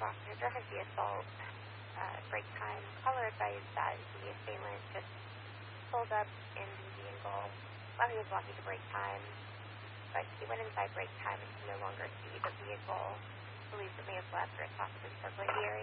passenger drives the assault break time. Caller advised that the assailant just pulled up in the vehicle while he was walking to break time, but he went inside break time and could no longer see the vehicle. Believes it may have left or is possibly circling here.